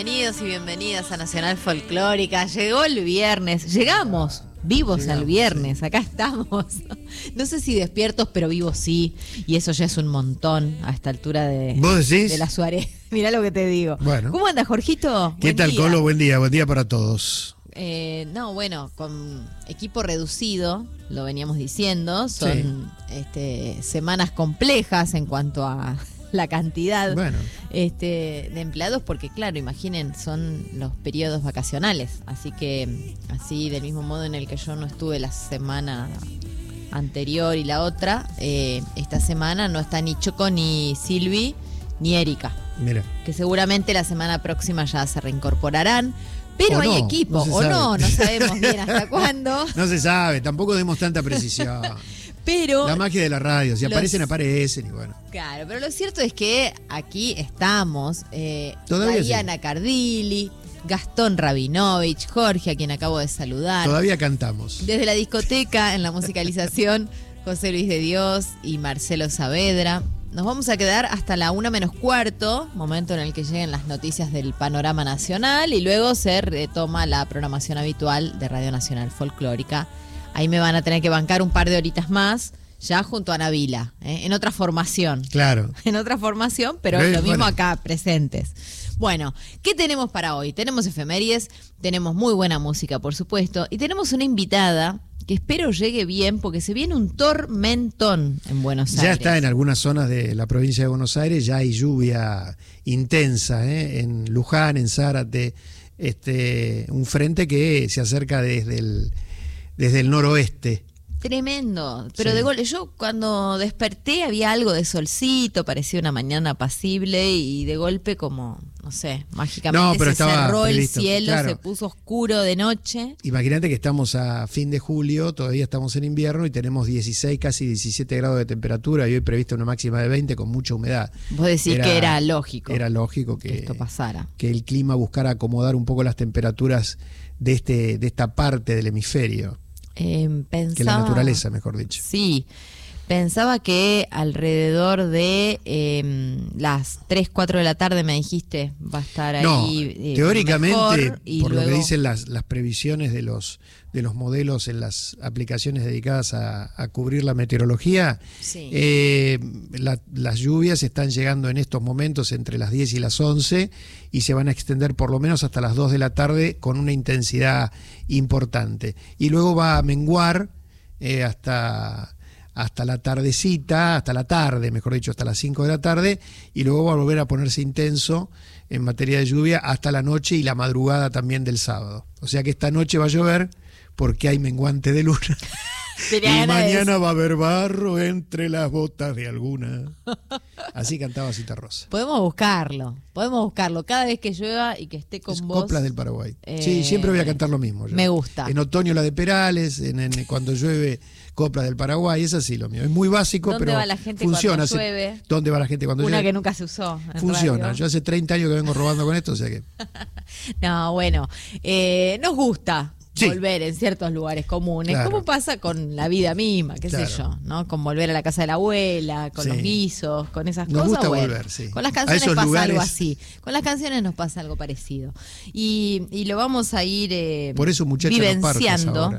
bienvenidos y bienvenidas a Nacional Folclórica. Llegó el viernes, llegamos vivos al viernes, sí. Acá estamos. No sé si despiertos, pero vivos sí. Y eso ya es un montón a esta altura de la Suárez. Mirá lo que te digo. Bueno. ¿Cómo andas, Jorgito? ¿Qué tal, Colo? Buen día para todos. Con equipo reducido, lo veníamos diciendo. Son semanas complejas en cuanto a la cantidad de empleados, porque claro, imaginen, son los periodos vacacionales, así que así del mismo modo en el que yo no estuve la semana anterior y la otra, esta semana no está ni Choco, ni Silvi, ni Erika. Mira. Que seguramente la semana próxima ya se reincorporarán. Pero hay equipo, no sabemos bien hasta cuándo. No se sabe, tampoco demos tanta precisión. Pero la magia de la radio, si aparecen y bueno. Claro, pero lo cierto es que aquí estamos, Diana Cardilli, Gastón Rabinovich, Jorge, a quien acabo de saludar. Todavía cantamos. Desde la discoteca, en la musicalización, José Luis de Dios y Marcelo Saavedra. Nos vamos a quedar hasta la 1:15, momento en el que lleguen las noticias del panorama nacional, y luego se retoma la programación habitual de Radio Nacional Folclórica. Ahí me van a tener que bancar un par de horitas más, ya junto a Nabila, en otra formación. Claro. En otra formación, pero lo mismo acá, presentes. Bueno, ¿qué tenemos para hoy? Tenemos efemérides, tenemos muy buena música, por supuesto, y tenemos una invitada que espero llegue bien, porque se viene un tormentón en Buenos Aires. Ya está en algunas zonas de la provincia de Buenos Aires, ya hay lluvia intensa, en Luján, en Zárate, un frente que se acerca desde el noroeste. Tremendo, pero de golpe, yo cuando desperté había algo de solcito, parecía una mañana apacible, y de golpe como, no sé, mágicamente se cerró el cielo, claro. Se puso oscuro de noche. Imagínate que estamos a fin de julio, todavía estamos en invierno y tenemos 16, casi 17 grados de temperatura, y hoy prevista una máxima de 20 con mucha humedad. Vos decís que era lógico. Era lógico que esto pasara. Que el clima buscara acomodar un poco las temperaturas de esta parte del hemisferio. Pensaba, que la naturaleza, mejor dicho. Sí, pensaba que alrededor de las 3, 4 de la tarde, me dijiste, va a estar ahí. Teóricamente, mejor, por luego, lo que dicen las previsiones de los modelos en las aplicaciones dedicadas a cubrir la meteorología, las lluvias están llegando en estos momentos entre las 10 y las 11 y se van a extender por lo menos hasta las 2 de la tarde con una intensidad importante. Y luego va a menguar hasta la tardecita, hasta la tarde, mejor dicho, hasta las 5 de la tarde, y luego va a volver a ponerse intenso en materia de lluvia hasta la noche y la madrugada también del sábado. O sea que esta noche va a llover porque hay menguante de luna. Y mañana va a haber barro entre las botas de alguna. Así cantaba Cita Rosa. Podemos buscarlo cada vez que llueva y que esté con vos. Coplas del Paraguay. Sí, siempre voy a cantar lo mismo. Me gusta. En otoño la de Perales, cuando llueve Coplas del Paraguay, es así lo mío. Es muy básico, pero va la gente funciona. Cuando llueve? ¿Dónde va la gente cuando llueve? Una que nunca se usó. Funciona. Radio. Yo hace 30 años que vengo robando con esto, o sea que... No, bueno, nos gusta volver en ciertos lugares comunes, como pasa con la vida misma, qué sé yo, ¿no? Con volver a la casa de la abuela, con los guisos, con esas cosas. Nos gusta volver, Con las canciones pasa algo así. Con las canciones nos pasa algo parecido. Y lo vamos a ir por eso, muchachos, vivenciando.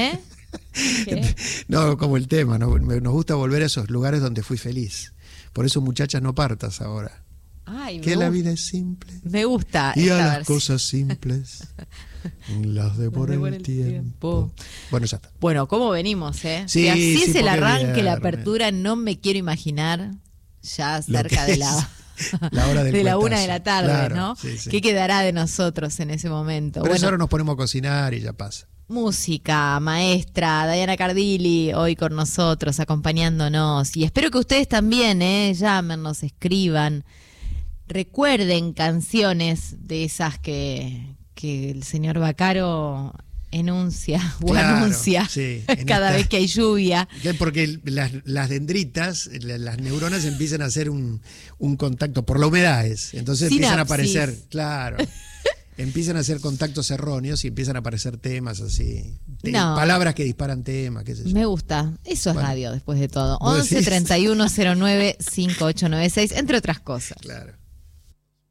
No, como el tema, nos gusta volver a esos lugares donde fui feliz. Por eso, muchachas, no partas ahora. Ay, que la vida es simple. Me gusta. Y a las cosas simples las devora el tiempo. Bueno, ya está. Bueno, ¿cómo venimos, Sí, así es el arranque, viernes. La apertura, no me quiero imaginar ya cerca de la hora de la 1 de la tarde, claro, ¿no? Sí. ¿Qué quedará de nosotros en ese momento? Pero ahora nos ponemos a cocinar y ya pasa. Música, maestra, Diana Cardilli, hoy con nosotros, acompañándonos. Y espero que ustedes también, llámenos, escriban. Recuerden canciones de esas que el señor Bacaro enuncia o anuncia cada vez que hay lluvia. Porque las dendritas, las neuronas empiezan a hacer un contacto por la humedad. Entonces empiezan a aparecer, empiezan a hacer contactos erróneos y empiezan a aparecer temas así. Palabras que disparan temas, qué sé yo. Me gusta. Eso es radio, después de todo. 11 31 09 5896, entre otras cosas. Claro.